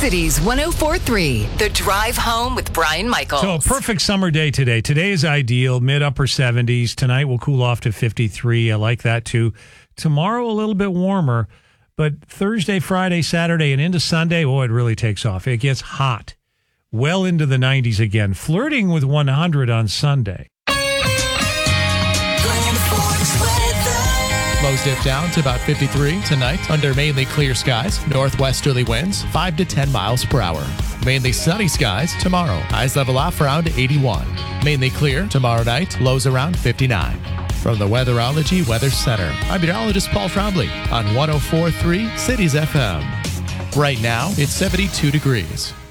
Cities 104.3, The Drive Home with Brian Michaels. So a perfect summer day today. Today is ideal, mid-upper 70s. Tonight will cool off to 53. I like that too. Tomorrow a little bit warmer, but Thursday, Friday, Saturday, and into Sunday, it really takes off. It gets hot. Well into the 90s again, flirting with 100 on Sunday. Lows dip down to about 53 tonight under mainly clear skies. Northwesterly winds 5 to 10 miles per hour. Mainly sunny skies tomorrow. Highs level off around 81. Mainly clear tomorrow night. Lows around 59. From the Weatherology Weather Center, I'm meteorologist Paul Trombley on 104.3 Cities FM. Right now, it's 72 degrees.